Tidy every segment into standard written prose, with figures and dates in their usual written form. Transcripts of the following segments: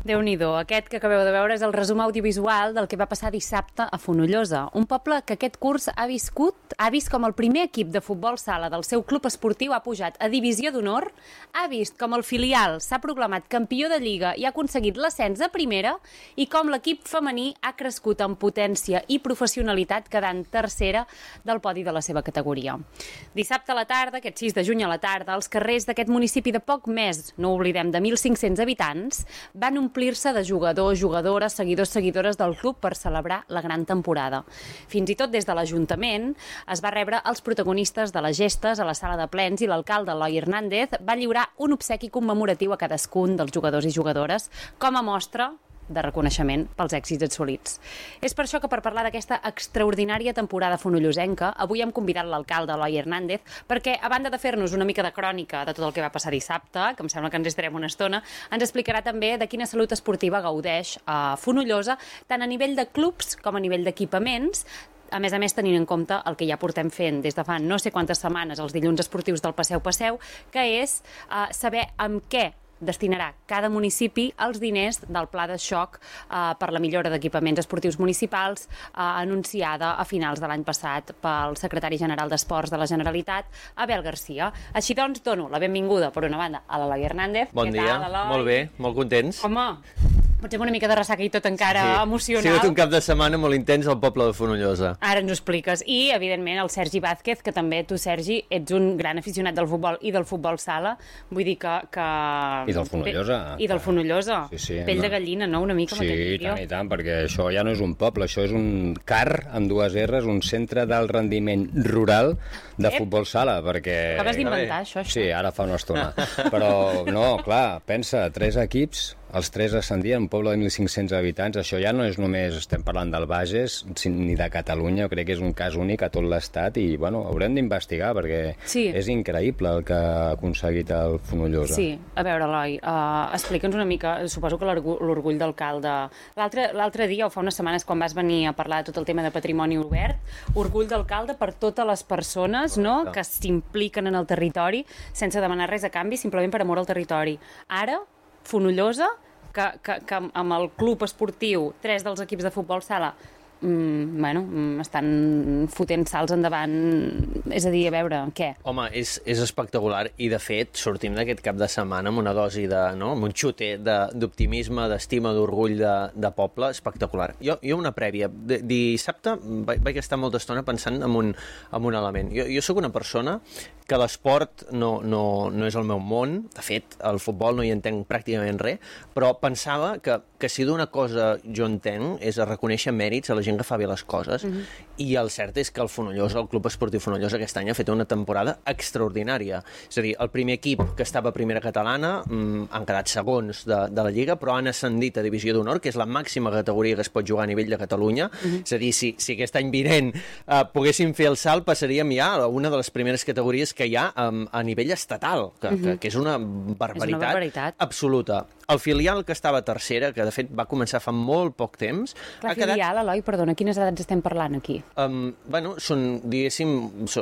Déu-n'hi-do, aquest que acabeu de veure és el resum audiovisual del que va passar dissabte a Fonollosa, un poble que aquest curs ha vist com el primer equip de futbol sala del seu club esportiu ha pujat a Divisió d'Honor, ha vist com el filial s'ha proclamat campió de Lliga i ha aconseguit l'ascens a primera i com l'equip femení ha crescut en potència i professionalitat quedant tercera del podi de la seva categoria. Dissabte a la tarda, aquest 6 de juny a la tarda, els carrers d'aquest municipi de poc més, no oblidem, de 1.500 habitants, van omplir-se de jugadors, jugadores, seguidors, seguidores del club per celebrar la gran temporada. Fins i tot des de l'Ajuntament es va rebre els protagonistes de les gestes a la sala de plens i l'alcalde Eloi Hernández va lliurar un obsequi commemoratiu a cadascun dels jugadors i jugadores com a mostra de reconeixement pels èxits assolits. És per això que per parlar d'aquesta extraordinària temporada fonollosenca, avui hem convidat l'alcalde Eloi Hernández perquè, a banda de fer-nos una mica de crònica de tot el que va passar dissabte, que em sembla que ens estarem una estona, ens explicarà també de quina salut esportiva gaudeix a Fonollosa, tant a nivell de clubs com a nivell d'equipaments, a més, tenint en compte el que ja portem fent des de fa no sé quantes setmanes els dilluns esportius del Passeu, que és saber amb què destinarà cada municipi els diners del pla de xoc per la millora d'equipaments esportius municipals anunciada a finals de l'any passat pel secretari general d'Esports de la Generalitat, Abel Garcia. Així doncs, dono la benvinguda, per una banda, a l'Eloi Hernández. Bon dia, molt bé, molt contents. Home, potser amb una mica de ressaca i tot encara emocional. Ha sigut un cap de setmana molt intens al poble de Fonollosa. Ara ens ho expliques. I, evidentment, el Sergi Vázquez, que també tu, Sergi, ets un gran aficionat del futbol i del futbol sala. Vull dir que... I del Fonollosa. I del Fonollosa. Sí, Pell de gallina, no? Una mica. Sí, tant i tant, perquè això ja no és un poble, això és un CAR, amb dues R's, un centre d'alt rendiment rural de futbol sala, perquè... Acabes d'inventar això. Sí, ara fa una estona. Però, no, clar, pensa, 3 equips... Els 3 ascendien, un poble de 1.500 habitants. Això ja no és només, estem parlant del Bages, ni de Catalunya. Jo crec que és un cas únic a tot l'Estat i, bueno, haurem d'investigar perquè és increïble el que ha aconseguit el Fonollosa. Sí, a veure, Eloi, explica'ns una mica, suposo que l'orgull d'alcalde. L'altre dia, o fa unes setmanes, quan vas venir a parlar de tot el tema de patrimoni obert, orgull d'alcalde per totes les persones, no?, que s'impliquen en el territori sense demanar res a canvi, simplement per amor al territori. Ara, Fonollosa, que amb el club esportiu 3 dels equips de futbol sala estan fotent salts endavant, és a dir, a veure, què? Home, és espectacular i, de fet, sortim d'aquest cap de setmana amb una dosi amb un xuter d'optimisme, d'estima, d'orgull de poble espectacular. Jo una prèvia. Dissabte vaig estar molta estona pensant en un element. Jo sóc una persona que l'esport no és el meu món. De fet, el futbol no hi entenc pràcticament res, però pensava que si d'una cosa jo entenc és a reconèixer mèrits a la gent que fa bé les coses, i el cert és que el Fonollosa, el Club Esportiu Fonollosa, aquest any ha fet una temporada extraordinària. És a dir, el primer equip que estava a primera catalana han quedat segons de la Lliga, però han ascendit a Divisió d'Honor, que és la màxima categoria que es pot jugar a nivell de Catalunya. És a dir, si aquest any vinent poguéssim fer el salt, passaríem ja a una de les primeres categories que hi ha a nivell estatal, que és una barbaritat absoluta. El filial que estava tercera, que de fet va començar fa molt poc temps... La filial, Eloi, perdona, quines edats estem parlant aquí? Són, diguéssim,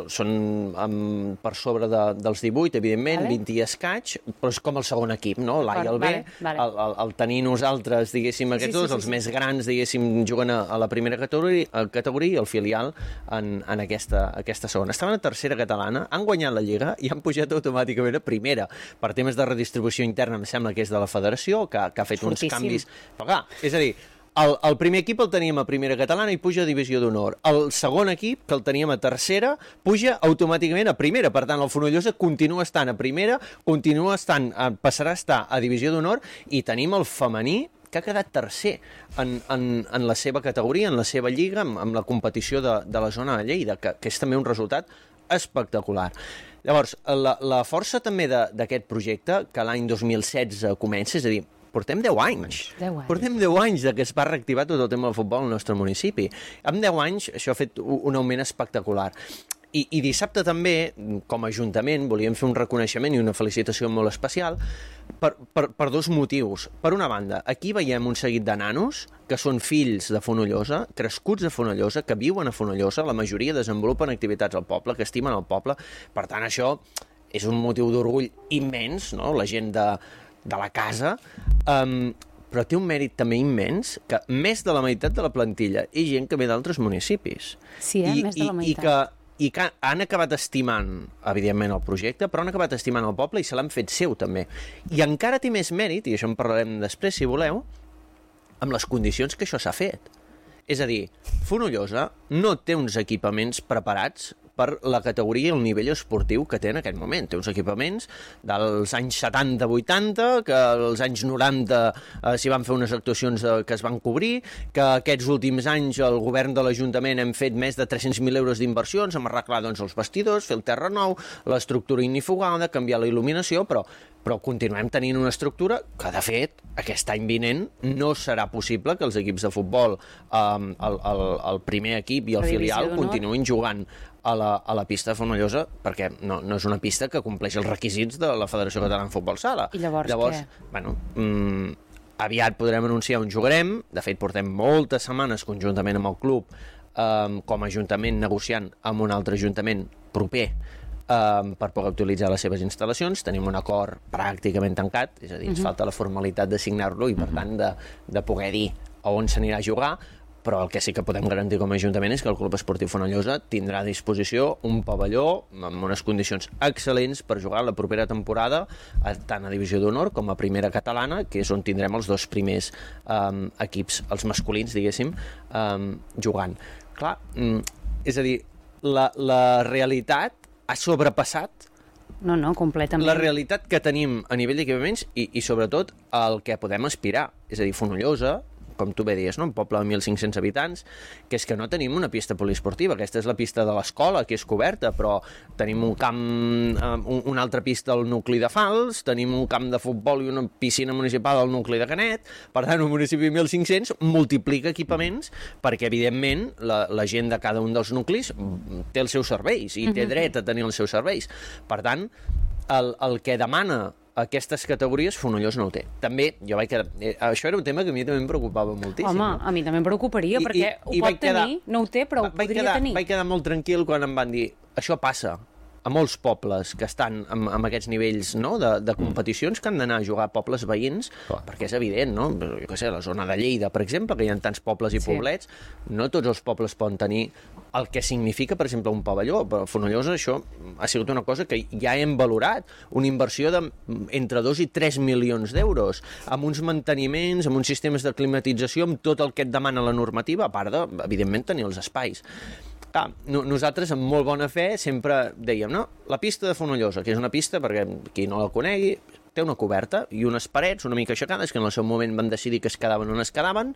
per sobre dels 18, evidentment, 20 i escaig, però és com el segon equip, no? L'A i el B, el tenir nosaltres, diguéssim, aquests dos, els més grans, diguéssim, juguen a la primera categoria i el filial en aquesta segona. Estaven a tercera catalana, han guanyat la Lliga i han pujat automàticament a primera. Per temes de redistribució interna, em sembla que és de la federació, que ha fet uns canvis. Però clar, és a dir, el primer equip el teníem a primera catalana i puja a Divisió d'Honor. El segon equip, que el teníem a tercera, puja automàticament a primera. Per tant, el Fonollosa continua estant a primera, passarà a estar a Divisió d'Honor, i tenim el femení, que ha quedat tercer en la seva categoria, en la seva lliga, amb la competició de la zona de Lleida, que és també un resultat espectacular. Llavors, la força també d'aquest projecte, que l'any 2016 comença, és a dir, portem 10 anys. Portem 10 anys que es va reactivar tot el tema del futbol al nostre municipi. En 10 anys això ha fet un augment espectacular. I dissabte també, com a Ajuntament, volíem fer un reconeixement i una felicitació molt especial per dos motius. Per una banda, aquí veiem un seguit de nanos que són fills de Fonollosa, crescuts a Fonollosa, que viuen a Fonollosa, la majoria desenvolupen activitats al poble, que estimen el poble. Per tant, això és un motiu d'orgull immens, no? La gent de la casa. però té un mèrit també immens, que més de la meitat de la plantilla és gent que ve d'altres municipis. Sí, més de la meitat. I que han acabat estimant, evidentment, el projecte, però han acabat estimant el poble i se l'han fet seu, també. I encara té més mèrit, i això en parlarem després, si voleu, amb les condicions que això s'ha fet. És a dir, Fonollosa no té uns equipaments preparats per la categoria i el nivell esportiu que té en aquest moment. Té uns equipaments dels anys 70-80, que als anys 90 s'hi van fer unes actuacions que es van cobrir, que aquests últims anys el govern de l'Ajuntament hem fet més de 300.000 euros d'inversions, hem arreglat els vestidors, fer el terra nou, l'estructura inifugada, canviar la il·luminació, però continuem tenint una estructura que, de fet, aquest any vinent no serà possible que els equips de futbol, el primer equip i el filial continuïn jugant a la pista de Fonollosa, perquè no és una pista que compleix els requisits de la Federació Catalana de Futbol Sala. I llavors què? Bueno, aviat podrem anunciar on jugarem. De fet, portem moltes setmanes conjuntament amb el club com a ajuntament negociant amb un altre ajuntament proper per poder utilitzar les seves instal·lacions. Tenim un acord pràcticament tancat, és a dir, ens falta la formalitat de signar-lo i, per tant, de poder dir a on s'anirà a jugar, però el que sí que podem garantir com a Ajuntament és que el Club Esportiu Fonollosa tindrà a disposició un pavelló amb unes condicions excel·lents per jugar la propera temporada tant a Divisió d'Honor com a Primera Catalana, que és on tindrem els dos primers equips, els masculins, diguéssim, jugant. Clar, és a dir, la realitat ha sobrepassat No, completament. la realitat que tenim a nivell d'equipaments i sobretot el que podem aspirar. És a dir, Fonollosa, com tu bé dius, un poble de 1.500 habitants, que és que no tenim una pista poliesportiva. Aquesta és la pista de l'escola, que és coberta, però tenim un camp, una altra pista al nucli de Fals, tenim un camp de futbol i una piscina municipal al nucli de Canet. Per tant, un municipi de 1.500 multiplica equipaments perquè, evidentment, la gent de cada un dels nuclis té els seus serveis i té dret a tenir els seus serveis. Per tant, el que demana aquestes categories, Fonollosa no ho té. També, jo vaig quedar... Això era un tema que a mi també em preocupava moltíssim. Home, a mi també em preocuparia, perquè ho pot tenir, no ho té, però ho podria tenir. Vaig quedar molt tranquil quan em van dir això passa a molts pobles que estan amb aquests nivells, no, de competicions, que han d'anar a jugar a pobles veïns, perquè és evident, no? Jo què sé, la zona de Lleida, per exemple, que hi ha tants pobles i poblets, no tots els pobles poden tenir el que significa, per exemple, un pavelló. Per Fonollosa això ha sigut una cosa que ja hem valorat, una inversió entre 2 i 3 milions d'euros, amb uns manteniments, amb uns sistemes de climatització, amb tot el que et demana la normativa, a part de, evidentment, tenir els espais. Nosaltres, amb molt bona fe, sempre dèiem, no? La pista de Fonollosa, que és una pista, perquè qui no la conegui, té una coberta i unes parets una mica aixecades, que en el seu moment van decidir que es quedaven on es quedaven.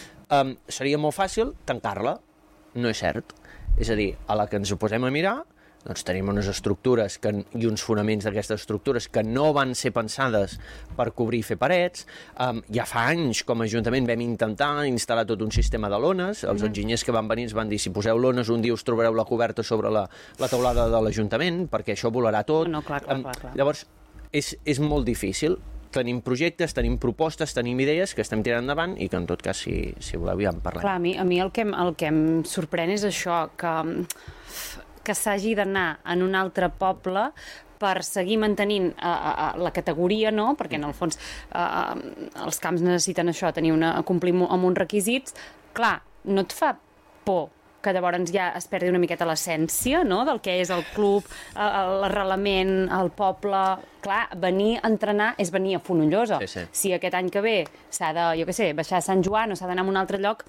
Seria molt fàcil tancar-la. No és cert. És a dir, a la que ens ho posem a mirar, doncs tenim unes estructures i uns fonaments d'aquestes estructures que no van ser pensades per cobrir i fer parets. Ja fa anys, com a Ajuntament, vam intentar instal·lar tot un sistema de lones. Els enginyers que van venir ens van dir, si poseu lones, un dia us trobareu la coberta sobre la teulada de l'Ajuntament, perquè això volarà tot. No, clar. Llavors, és molt difícil. Tenim projectes, tenim propostes, tenim idees que estem tirant endavant i que, en tot cas, si voleu, ja en parlem. Clar, a mi el que em sorprèn és això, que s'hagi d'anar en un altre poble per seguir mantenint la categoria, no? Perquè, en el fons, els camps necessiten això, complir amb uns requisits. Clar, no et fa por que llavors ja es perdi una miqueta l'essència, no?, del que és el club, l'arrelament, el poble. Clar, venir a entrenar és venir a Fonollosa. Sí. Si aquest any que ve s'ha de, jo què sé, baixar a Sant Joan o s'ha d'anar a un altre lloc...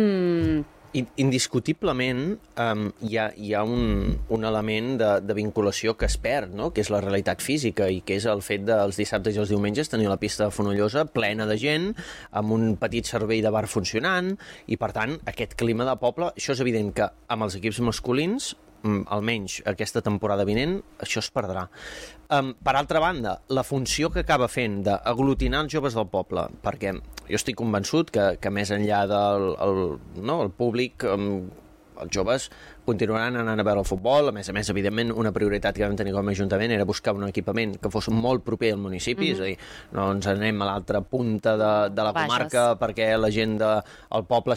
Indiscutiblement hi ha un element de vinculació que es perd, no? Que és la realitat física i que és el fet dels dissabtes i els diumenges tenir la pista de Fonollosa plena de gent, amb un petit servei de bar funcionant i, per tant, aquest clima de poble, això és evident que amb els equips masculins, almenys aquesta temporada vinent, això es perdrà. Per altra banda, la funció que acaba fent d'aglutinar els joves del poble, perquè jo estic convençut que més enllà del públic, els joves continuaran anant a veure el futbol. A més, evidentment, una prioritat que vam tenir com a Ajuntament era buscar un equipament que fos molt proper al municipi, és a dir, no ens anem a l'altra punta de la comarca perquè la gent del poble